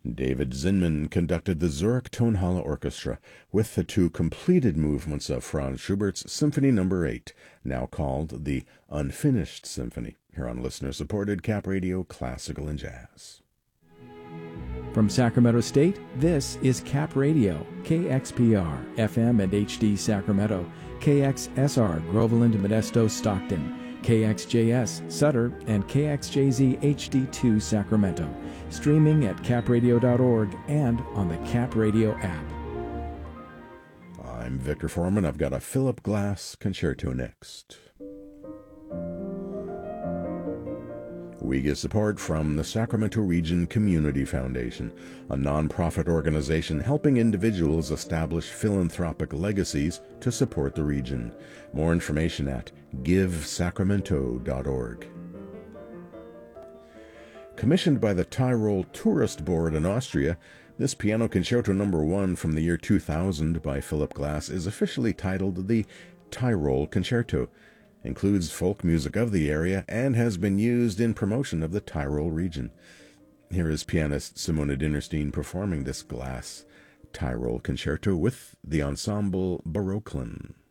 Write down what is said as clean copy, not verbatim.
David Zinman conducted the Zurich Tonhalle Orchestra with the two completed movements of Franz Schubert's Symphony No. 8, now called the Unfinished Symphony, here on listener-supported Cap Radio Classical and Jazz. From Sacramento State, this is Cap Radio, KXPR, FM and HD Sacramento, KXSR, Groveland, Modesto, Stockton, KXJS, Sutter, and KXJZ HD2 Sacramento, streaming at capradio.org and on the Cap Radio app. I'm Victor Foreman. I've got a Philip Glass concerto next. We get support from the Sacramento Region Community Foundation, a nonprofit organization helping individuals establish philanthropic legacies to support the region. More information at givesacramento.org. Commissioned by the Tyrol Tourist Board in Austria, this Piano Concerto No. 1 from the year 2000 by Philip Glass is officially titled the Tyrol Concerto, includes folk music of the area, and has been used in promotion of the Tyrol region. Here is pianist Simone Dinnerstein performing this Glass Tyrol Concerto with the ensemble Baroquelin.